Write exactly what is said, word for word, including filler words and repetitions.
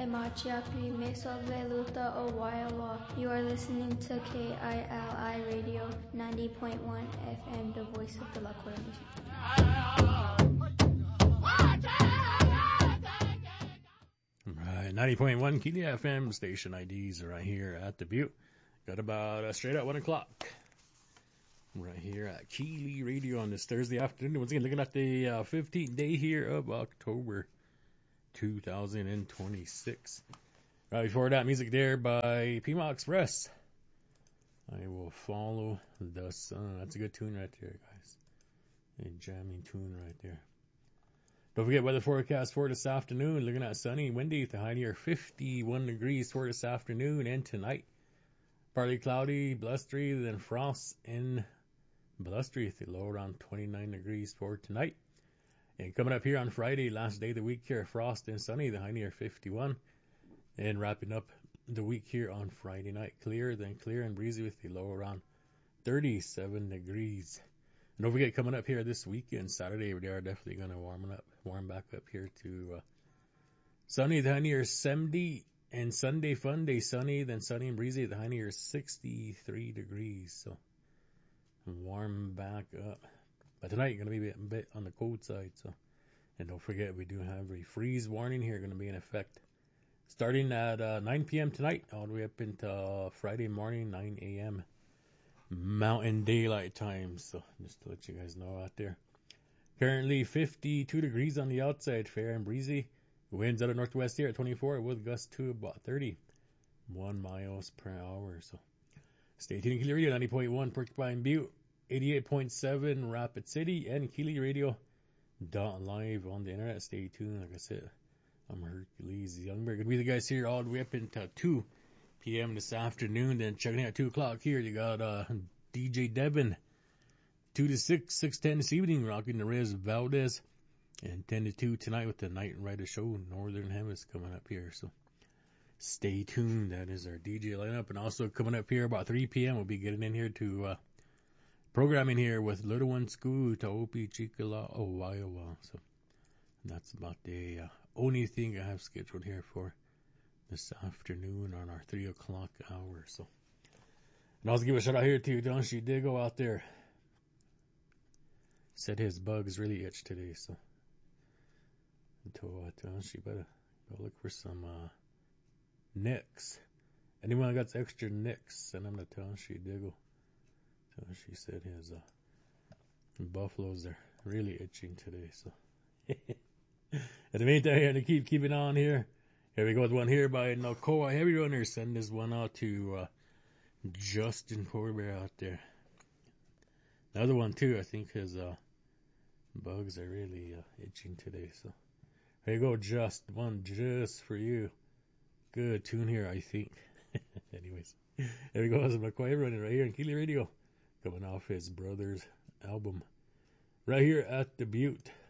Emachiapi Mesoveluta Owayawa. You are listening to K I L I Radio ninety point one F M, the voice of the Lakota Nation. Right, ninety point one Keely F M, station I Ds right here at the Butte. Got about uh, straight at one o'clock. Right here at Keely Radio on this Thursday afternoon. Once again, looking at the uh, fifteenth day here of October two thousand twenty-six. Right before that, music there by Pima Express. I will follow the sun. That's a good tune right there, guys. A jamming tune right there. Don't forget weather forecast for this afternoon. Looking at sunny, windy, the high near fifty-one degrees for this afternoon and tonight. Partly cloudy, blustery, then frost and blustery, the low around twenty-nine degrees for tonight. And coming up here on Friday, last day of the week here, frost and sunny, the high near fifty-one. And wrapping up the week here on Friday night, clear, then clear and breezy with the low around thirty-seven degrees. And don't forget, coming up here this weekend, Saturday, we are definitely going to warm up, warm back up here to uh, sunny, the high near seventy. And Sunday, fun day, sunny, then sunny and breezy, the high near sixty-three degrees. So warm back up. But tonight, you're going to be a bit, a bit on the cold side. So, and don't forget, we do have a freeze warning here going to be in effect starting at uh, nine p.m. tonight, all the way up into uh, Friday morning, nine a.m. Mountain Daylight Time. So just to let you guys know out there. Currently fifty-two degrees on the outside, fair and breezy. Winds out of northwest here at twenty-four with gusts to about thirty-one miles per hour. So stay tuned. Keely Radio ninety point one, Porcupine Butte, eighty-eight point seven, Rapid City, and Keely Radio dot live on the internet. Stay tuned. Like I said, I'm Hercules Youngberg. Gonna be the guys here all the way up until two p.m. this afternoon. Then checking out at two o'clock here, you got uh, D J Devin, two to six, six ten this evening, rocking the Rez Valdez. And ten to two tonight with the Night Rider Show. Northern Hemisphere coming up here. So stay tuned. That is our D J lineup. And also coming up here about three p.m. we'll be getting in here to uh, programming here with Little One School, Taopi, Chikala, Owayawa. So that's about the uh, only thing I have scheduled here for this afternoon on our three o'clock hour. So, and also give a shout out here to Don Shidigo out there. Said his bugs really itch today. So. Until uh, she better go look for some uh, nicks. Anyone got extra nicks, send them to Townshee Diggle. Townshee said his uh, buffaloes are really itching today. So, in the meantime, here to keep keeping on here. Here we go with one here by Nokoa Heavy Runner. Send this one out to uh, Justin Corbear out there. Another one too. I think his uh, bugs are really uh, itching today. So. Here you go, just one just for you. Good tune here, I think. Anyways, there we go. It's McCoy running right here in Keely Radio, coming off his brother's album, right here at the Butte.